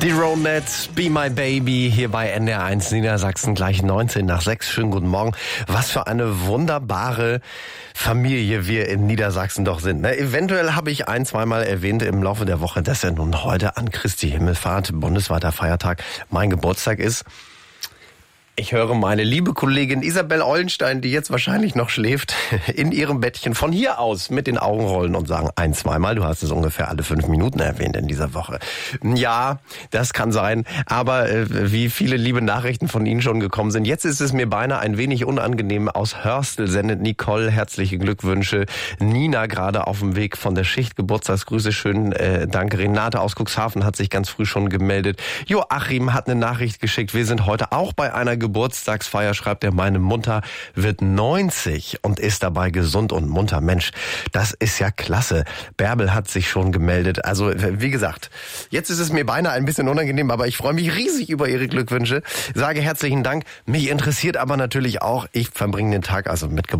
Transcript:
Die Ronettes, Be My Baby, hier bei NDR1 Niedersachsen, gleich 19 nach 6. Schönen guten Morgen. Was für eine wunderbare Familie wir in Niedersachsen doch sind. Ne? Eventuell habe ich zweimal erwähnt im Laufe der Woche, dass ja nun heute an Christi Himmelfahrt, bundesweiter Feiertag, mein Geburtstag ist. Ich höre meine liebe Kollegin Isabel Eulenstein, die jetzt wahrscheinlich noch schläft, in ihrem Bettchen von hier aus mit den Augen rollen und sagen zweimal. Du hast es ungefähr alle 5 Minuten erwähnt in dieser Woche. Ja, das kann sein, aber wie viele liebe Nachrichten von Ihnen schon gekommen sind. Jetzt ist es mir beinahe ein wenig unangenehm. Aus Hörstel sendet Nicole herzliche Glückwünsche. Nina gerade auf dem Weg von der Schicht. Geburtstagsgrüße, schön, danke. Renate aus Cuxhaven hat sich ganz früh schon gemeldet. Joachim hat eine Nachricht geschickt. Wir sind heute auch bei einer Geburtstagsfeier, schreibt er, meine Mutter wird 90 und ist dabei gesund und munter. Mensch, das ist ja klasse. Bärbel hat sich schon gemeldet. Also, wie gesagt, jetzt ist es mir beinahe ein bisschen unangenehm, aber ich freue mich riesig über Ihre Glückwünsche. Sage herzlichen Dank. Mich interessiert aber natürlich auch, ich verbringe den Tag also mit